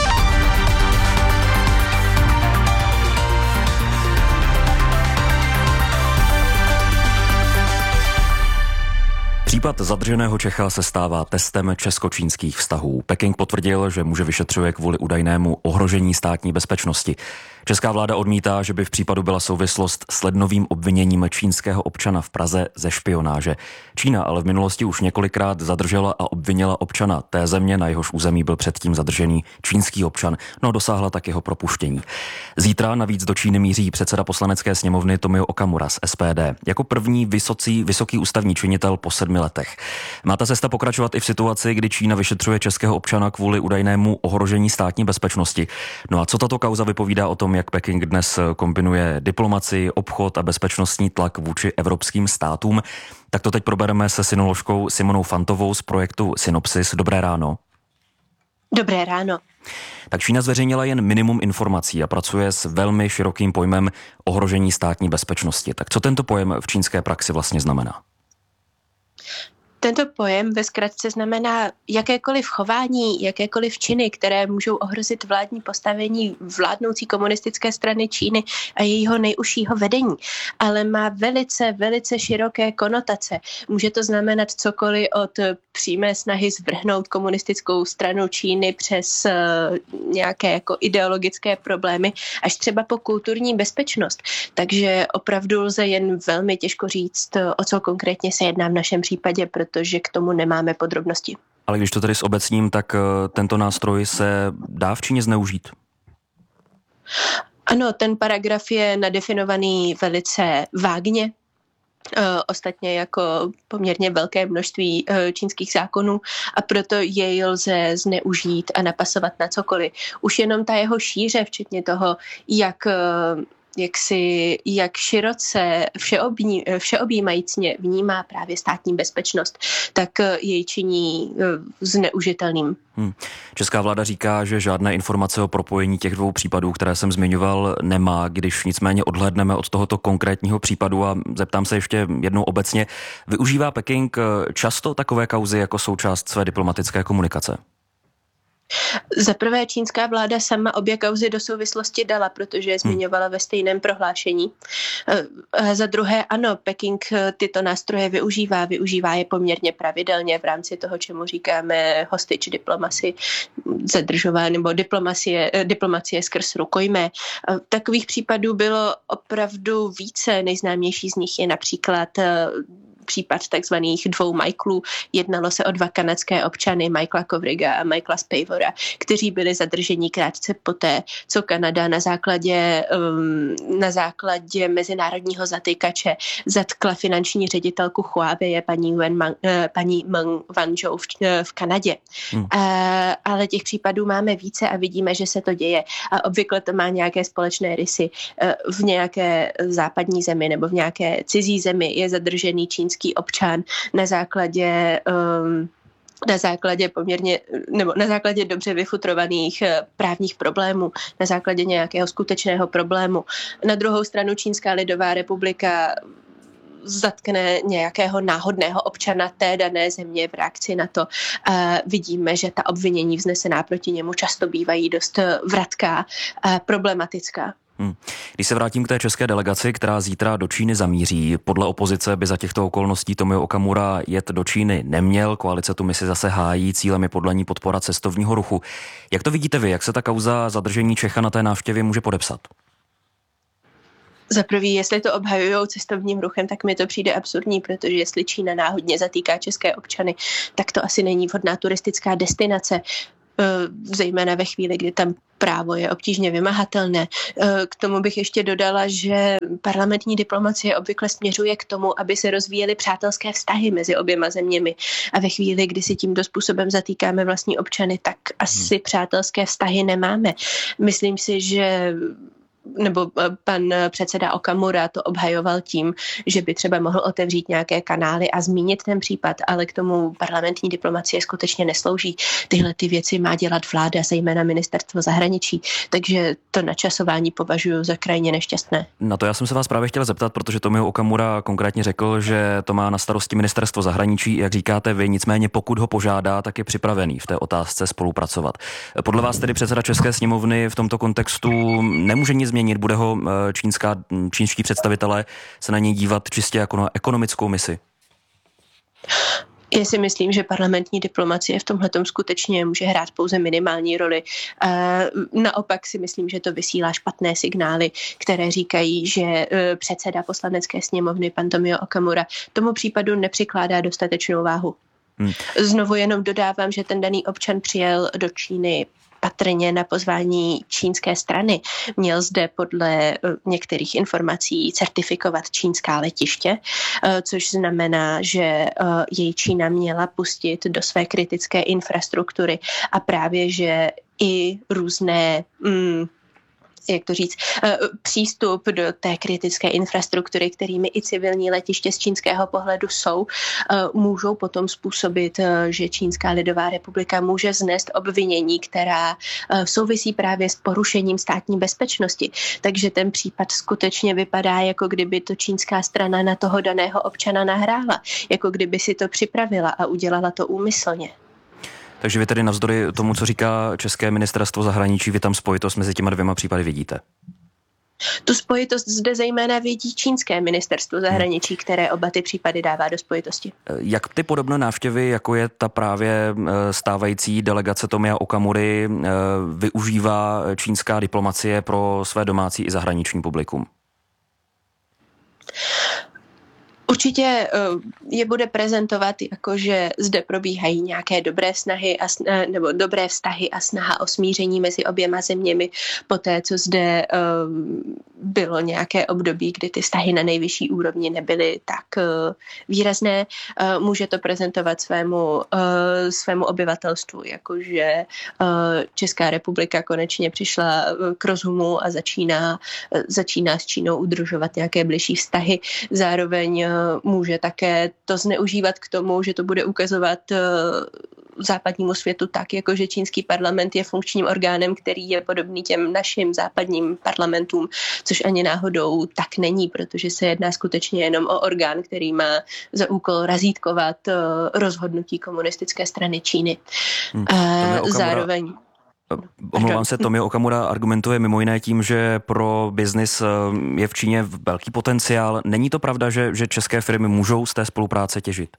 Případ zadrženého Čecha se stává testem česko-čínských vztahů. Peking potvrdil, že muže vyšetřuje kvůli údajnému ohrožení státní bezpečnosti. Česká vláda odmítá, že by v případu byla souvislost s lednovým obviněním čínského občana v Praze ze špionáže. Čína ale v minulosti už několikrát zadržela a obvinila občana té země, na jehož území byl předtím zadržený čínský občan, no dosáhla tak jeho propuštění. Zítra navíc do Číny míří předseda poslanecké sněmovny Tomio Okamura z S P D jako první vysocí, vysoký ústavní činitel po sedmi letech. Má ta cesta pokračovat i v situaci, kdy Čína vyšetřuje českého občana kvůli údajnému ohrožení státní bezpečnosti. No a co tato kauza vypovídá o tom, jak Peking dnes kombinuje diplomacii, obchod a bezpečnostní tlak vůči evropským státům? Tak to teď probereme se sinoložkou Simonou Fantovou z projektu Synopsis. Dobré ráno. Dobré ráno. Tak Čína zveřejnila jen minimum informací a pracuje s velmi širokým pojmem ohrožení státní bezpečnosti. Tak co tento pojem v čínské praxi vlastně znamená? Tento pojem ve zkratce znamená jakékoliv chování, jakékoliv činy, které můžou ohrozit vládní postavení vládnoucí komunistické strany Číny a jejího nejužšího vedení. Ale má velice, velice široké konotace. Může to znamenat cokoliv od přímé snahy zvrhnout komunistickou stranu Číny přes uh, nějaké jako ideologické problémy, až třeba po kulturní bezpečnost. Takže opravdu lze jen velmi těžko říct, o co konkrétně se jedná v našem případě, protože k tomu nemáme podrobnosti. Ale když to tedy s obecním, tak tento nástroj se dá v Číně zneužít? Ano, ten paragraf je nadefinovaný velice vágně. Ostatně jako poměrně velké množství čínských zákonů a proto jej lze zneužít a napasovat na cokoliv. Už jenom ta jeho šíře, včetně toho, jak jak si, jak široce všeobní, všeobjímajícně vnímá právě státní bezpečnost, tak jej činí zneužitelným. Hmm. Česká vláda říká, že žádné informace o propojení těch dvou případů, které jsem zmiňoval, nemá, když nicméně odhlédneme od tohoto konkrétního případu a zeptám se ještě jednou obecně, využívá Peking často takové kauzy jako součást své diplomatické komunikace? Za prvé čínská vláda sama obě kauzy do souvislosti dala, protože je zmiňovala ve stejném prohlášení. Za druhé ano, Peking tyto nástroje využívá, využívá je poměrně pravidelně v rámci toho, čemu říkáme hostage diplomacy, zadržování nebo diplomacie, diplomacie skrz rukojmé. Takových případů bylo opravdu více, nejznámější z nich je například případ takzvaných dvou Michaelů. Jednalo se o dva kanadské občany, Michaela Kovriga a Michaela Spavora, kteří byli zadrženi krátce poté, co Kanada na základě, um, na základě mezinárodního zatýkače zatkla finanční ředitelku Huawei, paní, Wen Man, uh, paní Meng Wanzhou v, uh, v Kanadě. Hmm. Uh, ale těch případů máme více a vidíme, že se to děje. A obvykle to má nějaké společné rysy. Uh, v nějaké západní zemi nebo v nějaké cizí zemi je zadržený čínský občan na základě um, na základě poměrně, nebo na základě dobře vyfutrovaných právních problémů, na základě nějakého skutečného problému. Na druhou stranu Čínská lidová republika zatkne nějakého náhodného občana té dané země v reakci na to. A vidíme, že ta obvinění vznesená proti němu často bývají dost vratká a problematická. Hmm. Když se vrátím k té české delegaci, která zítra do Číny zamíří, podle opozice by za těchto okolností Tomio Okamura jet do Číny neměl, koalice tu misi zase hájí, cílem je podle ní podpora cestovního ruchu. Jak to vidíte vy, jak se ta kauza zadržení Čecha na té návštěvě může podepsat? Za prvý, jestli to obhajujou cestovním ruchem, tak mi to přijde absurdní, protože jestli Čína náhodně zatýká české občany, tak to asi není vhodná turistická destinace, zejména ve chvíli, kdy tam právo je obtížně vymahatelné. K tomu bych ještě dodala, že parlamentní diplomacie obvykle směřuje k tomu, aby se rozvíjely přátelské vztahy mezi oběma zeměmi. A ve chvíli, kdy si tímto způsobem zatýkáme vlastní občany, tak asi hmm. přátelské vztahy nemáme. Myslím si, že nebo pan předseda Okamura to obhajoval tím, že by třeba mohl otevřít nějaké kanály a zmínit ten případ, ale k tomu parlamentní diplomacie skutečně neslouží. Tyhle ty věci má dělat vláda, zejména ministerstvo zahraničí, takže to načasování považuji za krajně nešťastné. Na to já jsem se vás právě chtěl zeptat, protože Tomio Okamura konkrétně řekl, že to má na starosti ministerstvo zahraničí, jak říkáte vy, nicméně pokud ho požádá, tak je připravený v té otázce spolupracovat. Podle vás tedy předseda České sněmovny v tomto kontextu nemůže nic změnit, bude ho čínská, čínští představitelé se na něj dívat čistě jako na ekonomickou misi? Já si myslím, že parlamentní diplomacie v tomhletom skutečně může hrát pouze minimální roli. Naopak si myslím, že to vysílá špatné signály, které říkají, že předseda poslanecké sněmovny, pan Tomio Okamura, tomu případu nepřikládá dostatečnou váhu. Hmm. Znovu jenom dodávám, že ten daný občan přijel do Číny patrně na pozvání čínské strany. Měl zde podle některých informací certifikovat čínská letiště, což znamená, že jej Čína měla pustit do své kritické infrastruktury a právě, že i různé mm, jak to říct, přístup do té kritické infrastruktury, kterými i civilní letiště z čínského pohledu jsou, můžou potom způsobit, že Čínská lidová republika může vznést obvinění, která souvisí právě s porušením státní bezpečnosti. Takže ten případ skutečně vypadá, jako kdyby to čínská strana na toho daného občana nahrála, jako kdyby si to připravila a udělala to úmyslně. Takže vy tedy navzdory tomu, co říká České ministerstvo zahraničí, vy tam spojitost mezi těma dvěma případy vidíte? Tu spojitost zde zejména vidí čínské ministerstvo zahraničí, které oba ty případy dává do spojitosti. Jak ty podobné návštěvy, jako je ta právě stávající delegace Tomia Okamury, využívá čínská diplomacie pro své domácí i zahraniční publikum? Určitě je bude prezentovat jako, že zde probíhají nějaké dobré snahy a, nebo dobré vztahy a snaha o smíření mezi oběma zeměmi poté, co zde bylo nějaké období, kdy ty vztahy na nejvyšší úrovni nebyly tak výrazné. Může to prezentovat svému, svému obyvatelstvu, jakože Česká republika konečně přišla k rozumu a začíná, začíná s Čínou udržovat nějaké bližší vztahy. Zároveň může také to zneužívat k tomu, že to bude ukazovat západnímu světu tak, jako že čínský parlament je funkčním orgánem, který je podobný těm našim západním parlamentům, což ani náhodou tak není, protože se jedná skutečně jenom o orgán, který má za úkol razítkovat rozhodnutí komunistické strany Číny. Hmm. A zároveň... Omlouvám se, Tomio Okamura argumentuje mimo jiné tím, že pro biznis je v Číně velký potenciál. Není to pravda, že, že české firmy můžou z té spolupráce těžit?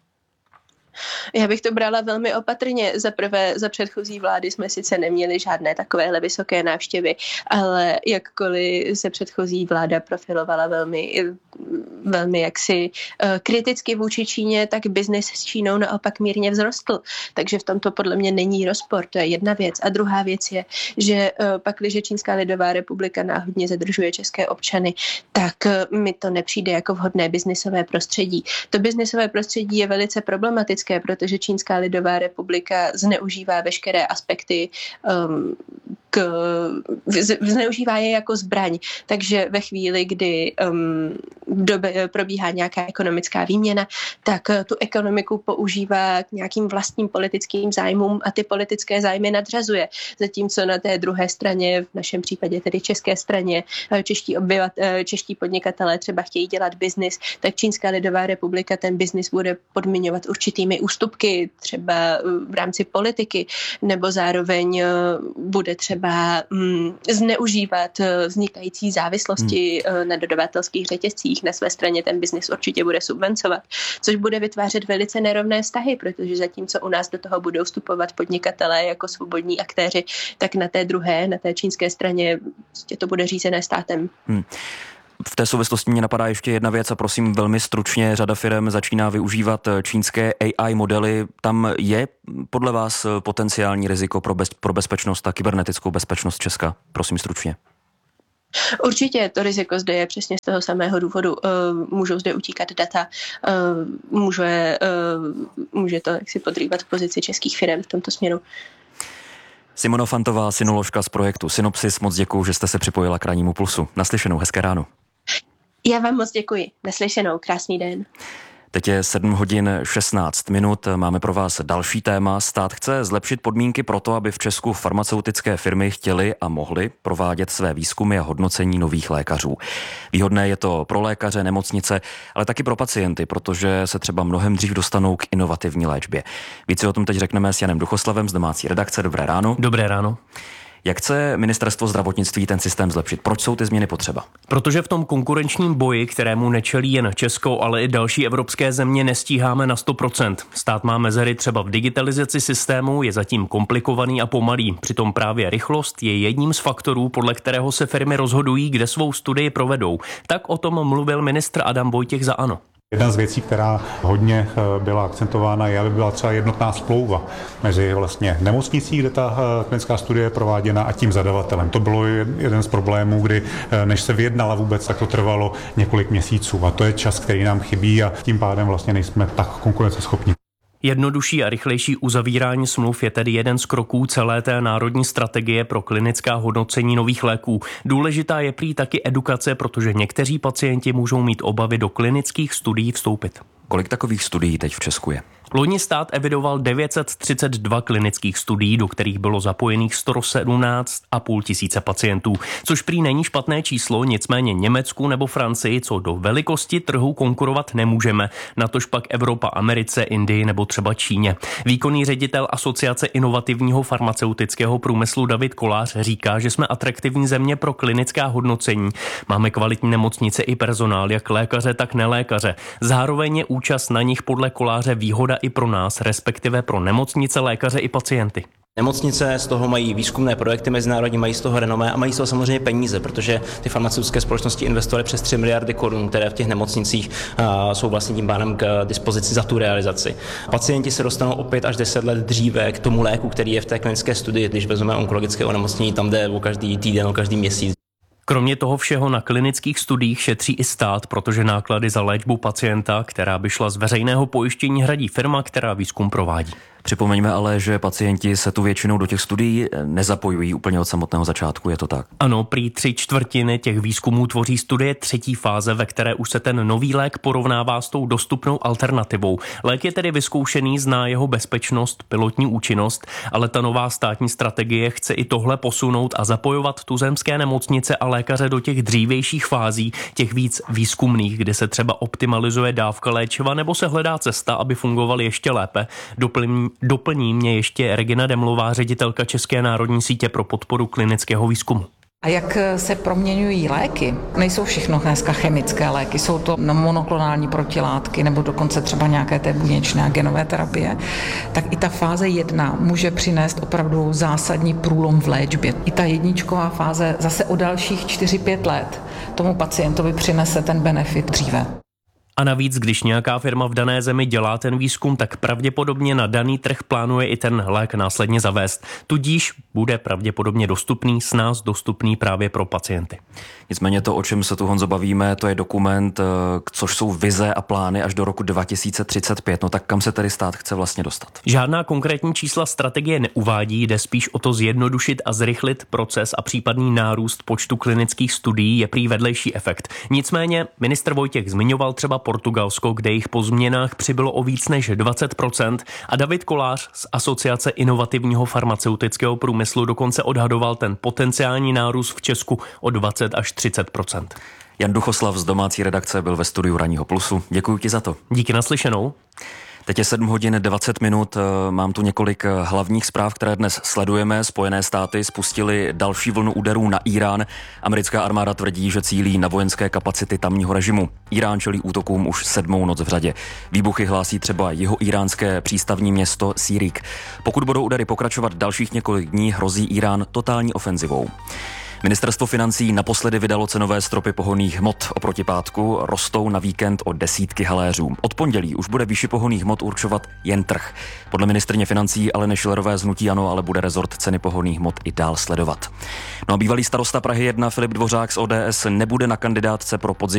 Já bych to brala velmi opatrně. Za prvé, za předchozí vlády jsme sice neměli žádné takovéhle vysoké návštěvy, ale jakkoliv se předchozí vláda profilovala velmi velmi jaksi kriticky vůči Číně, tak biznis s Čínou naopak mírně vzrostl. Takže v tomto podle mě není rozpor, to je jedna věc. A druhá věc je, že pakliže Čínská lidová republika náhodně zadržuje české občany, tak mi to nepřijde jako vhodné biznisové prostředí. To biznisové prostředí je velice problematické, protože Čínská lidová republika zneužívá veškeré aspekty um, k, zneužívá je jako zbraň. Takže ve chvíli, kdy um, dobe, probíhá nějaká ekonomická výměna, tak tu ekonomiku používá k nějakým vlastním politickým zájmům a ty politické zájmy nadřazuje. Zatímco na té druhé straně, v našem případě tedy české straně, čeští, obyvat, čeští podnikatelé třeba chtějí dělat biznis, tak Čínská lidová republika ten biznis bude podmiňovat určitými ústupky, třeba v rámci politiky, nebo zároveň bude třeba mm, zneužívat vznikající závislosti hmm. na dodavatelských řetězcích. Na své straně ten biznis určitě bude subvencovat, což bude vytvářet velice nerovné vztahy, protože zatímco u nás do toho budou vstupovat podnikatelé jako svobodní aktéři, tak na té druhé, na té čínské straně to bude řízené státem. Hmm. V té souvislosti mě napadá ještě jedna věc a prosím velmi stručně, řada firem začíná využívat čínské A I modely. Tam je podle vás potenciální riziko pro, bez, pro bezpečnost a kybernetickou bezpečnost Česka? Prosím stručně. Určitě to riziko zde je přesně z toho samého důvodu. Můžou zde utíkat data, může, může to jaksi podrývat pozici českých firem v tomto směru. Simona Fantová, synoložka z projektu Synopsis, moc děkuju, že jste se připojila k Rannímu pulsu. Naslyšenou, hezké ráno. Já vám moc děkuji. Naslyšenou, krásný den. Teď je sedm hodin šestnáct minut, máme pro vás další téma. Stát chce zlepšit podmínky pro to, aby v Česku farmaceutické firmy chtěly a mohly provádět své výzkumy a hodnocení nových lékařů. Výhodné je to pro lékaře, nemocnice, ale taky pro pacienty, protože se třeba mnohem dřív dostanou k inovativní léčbě. Více o tom teď řekneme s Janem Duchoslavem z domácí redakce. Dobré ráno. Dobré ráno. Jak chce ministerstvo zdravotnictví ten systém zlepšit? Proč jsou ty změny potřeba? Protože v tom konkurenčním boji, kterému nečelí jen Česko, ale i další evropské země, nestíháme na sto procent. Stát má mezery třeba v digitalizaci systému, je zatím komplikovaný a pomalý. Přitom právě rychlost je jedním z faktorů, podle kterého se firmy rozhodují, kde svou studii provedou. Tak o tom mluvil ministr Adam Vojtěch za ANO. Jedna z věcí, která hodně byla akcentována, je, aby byla třeba jednotná smlouva mezi vlastně nemocnicí, kde ta klinická studie je prováděna, a tím zadavatelem. To bylo jeden z problémů, kdy než se vyjednala vůbec, tak to trvalo několik měsíců. A to je čas, který nám chybí, a tím pádem vlastně nejsme tak konkurenceschopní. Jednodušší a rychlejší uzavírání smluv je tedy jeden z kroků celé té národní strategie pro klinická hodnocení nových léků. Důležitá je prý taky edukace, protože někteří pacienti můžou mít obavy do klinických studií vstoupit. Kolik takových studií teď v Česku je? Loni stát evidoval devět set třicet dva klinických studií, do kterých bylo zapojených sto sedmnáct a půl tisíce pacientů, což prý není špatné číslo, nicméně Německu nebo Francii, co do velikosti trhu konkurovat nemůžeme, natož pak Evropa, Americe, Indii nebo třeba Číně. Výkonný ředitel Asociace inovativního farmaceutického průmyslu David Kolář říká, že jsme atraktivní země pro klinická hodnocení. Máme kvalitní nemocnice i personál, jak lékaře, tak nelékaře. Zároveň je účast na nich podle Koláře výhoda i pro nás, respektive pro nemocnice, lékaře i pacienty. Nemocnice z toho mají výzkumné projekty mezinárodní, mají z toho renomé a mají z toho samozřejmě peníze, protože ty farmaceutické společnosti investovaly přes tři miliardy korun, které v těch nemocnicích uh, jsou vlastně tím pádem k dispozici za tu realizaci. Pacienti se dostanou o pět až deset let dříve k tomu léku, který je v té klinické studii, když vezmeme onkologické onemocnění, tam jde o každý týden, o každý měsíc. Kromě toho všeho na klinických studiích šetří i stát, protože náklady za léčbu pacienta, která by šla z veřejného pojištění, hradí firma, která výzkum provádí. Připomeňme ale, že pacienti se tu většinou do těch studií nezapojují úplně od samotného začátku, je to tak? Ano, prý tři čtvrtiny těch výzkumů tvoří studie třetí fáze, ve které už se ten nový lék porovnává s tou dostupnou alternativou. Lék je tedy vyzkoušený, zná jeho bezpečnost, pilotní účinnost, ale ta nová státní strategie chce i tohle posunout a zapojovat tuzemské nemocnice a lékaře do těch dřívějších fází, těch víc výzkumných, kde se třeba optimalizuje dávka léčiva nebo se hledá cesta, aby fungovaly ještě lépe. Doplní Doplní mě ještě Regina Demlová, ředitelka České národní sítě pro podporu klinického výzkumu. A jak se proměňují léky? Nejsou všechno dneska chemické léky, jsou to monoklonální protilátky nebo dokonce třeba nějaké té buněčné a genové terapie. Tak i ta fáze jedna může přinést opravdu zásadní průlom v léčbě. I ta jedničková fáze zase o dalších čtyři pět let tomu pacientovi přinese ten benefit dříve. A navíc, když nějaká firma v dané zemi dělá ten výzkum, tak pravděpodobně na daný trh plánuje i ten lék následně zavést. Tudíž bude pravděpodobně dostupný, snáz dostupný právě pro pacienty. Nicméně to, o čem se tu, Honzo, bavíme, to je dokument, což jsou vize a plány až do roku dva tisíce třicet pět. No tak kam se tedy stát chce vlastně dostat? Žádná konkrétní čísla strategie neuvádí, jde spíš o to zjednodušit a zrychlit proces a případný nárůst počtu klinických studií je prý vedlejší efekt. Nicméně ministr Vojtěch zmiňoval třeba Portugalsko, kde jich po změnách přibylo o víc než dvacet procent a David Kolář z Asociace inovativního farmaceutického průmyslu dokonce odhadoval ten potenciální nárůst v Česku o dvacet až třicet procent. Jan Duchoslav z domácí redakce byl ve studiu Ranního Plusu. Děkuji ti za to. Díky, naslyšenou. Teď je sedm hodin dvacet minut, mám tu několik hlavních zpráv, které dnes sledujeme. Spojené státy spustily další vlnu úderů na Irán. Americká armáda tvrdí, že cílí na vojenské kapacity tamního režimu. Irán čelí útokům už sedmou noc v řadě. Výbuchy hlásí třeba jihoíránské přístavní město Sírik. Pokud budou údery pokračovat dalších několik dní, hrozí Irán totální ofenzivou. Ministerstvo financí naposledy vydalo cenové stropy pohonných hmot. Oproti pátku rostou na víkend o desítky haléřů. Od pondělí už bude výši pohonných hmot určovat jen trh. Podle ministryně financí Aleny Schillerové z hnutí ANO ale bude rezort ceny pohonných hmot i dál sledovat. No a bývalý starosta Prahy jedna Filip Dvořák z O D S nebude na kandidátce pro podzim